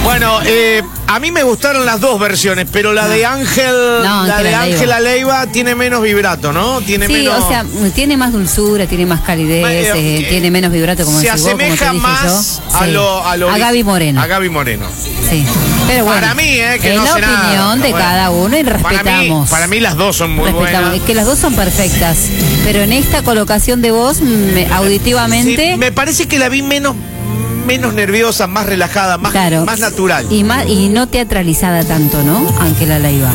Bueno, a mí me gustaron las dos versiones, pero la de Ángela Leiva tiene menos vibrato, ¿no? Tiene menos... o sea, tiene más dulzura, tiene más calidez, tiene menos vibrato, como decís vos, como te dije más yo. a Gaby Moreno. A Gaby Moreno. Sí. Pero bueno, para mí, que es no la sé nada. opinión de cada uno y respetamos. Para mí las dos son muy buenas. Es que las dos son perfectas, pero en esta colocación de voz, auditivamente... Sí, me parece que la vi menos nerviosa, más relajada, más natural. Y no teatralizada tanto, ¿no? Ángela Leiva.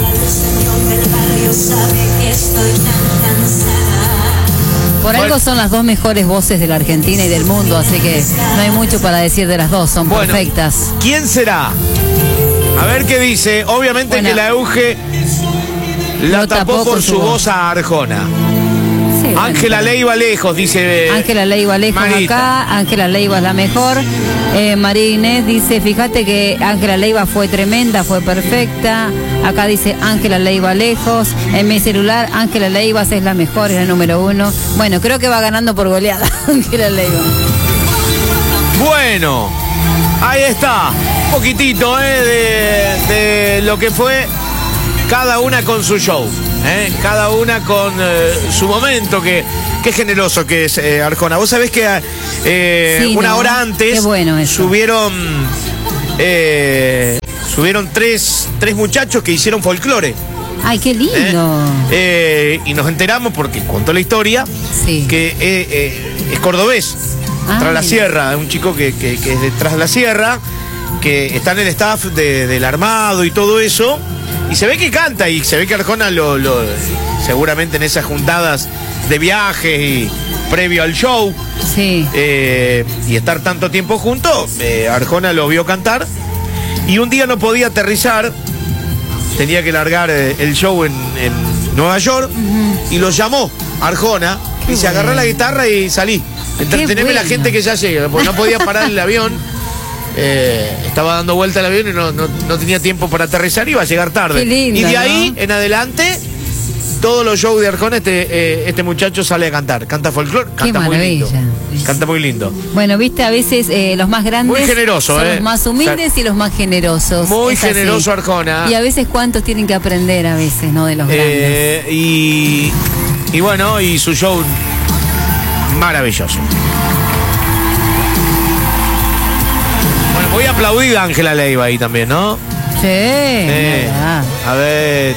Por algo son las dos mejores voces de la Argentina y del mundo, así que no hay mucho para decir de las dos, son perfectas. ¿Quién será? A ver qué dice. Obviamente que la Euge la tapó por su voz a Arjona. Sí, Ángela Leiva lejos, dice. Ángela Leiva lejos Marita. Acá, Ángela Leiva es la mejor. María Inés dice, fíjate que Ángela Leiva fue tremenda, fue perfecta. Acá dice Ángela Leiva lejos. En mi celular, Ángela Leiva es la mejor, es la número 1. Bueno, creo que va ganando por goleada Ángela Leiva. Bueno, ahí está. Un poquitito de lo que fue cada una con su show. Cada una con su momento, qué generoso que es Arjona. Vos sabés que una hora antes subieron tres muchachos que hicieron folclore. Ay, qué lindo. Y nos enteramos, porque contó la historia, que es cordobés, tras la sierra, un chico que es de tras la sierra, que está en el staff del armado y todo eso. Y se ve que canta, y se ve que Arjona seguramente en esas juntadas de viajes y previo al show, y estar tanto tiempo juntos, Arjona lo vio cantar, y un día no podía aterrizar, tenía que largar el show en Nueva York, y lo llamó Arjona, y se agarró la guitarra y salí. Entreteneme la gente que ya llega, porque no podía parar el avión. Estaba dando vuelta el avión y no tenía tiempo para aterrizar, iba a llegar tarde. Qué lindo, y de ahí en adelante, todos los shows de Arjona, este muchacho sale a cantar. Canta folclore, canta muy lindo. Canta muy lindo. Bueno, viste, a veces los más grandes muy generoso, son los más humildes y los más generosos. Muy generoso Arjona. Y a veces cuántos tienen que aprender a veces, ¿no? De los grandes. Y bueno, y su show maravilloso. Voy a aplaudir a Ángela Leiva ahí también, ¿no? Sí. A ver.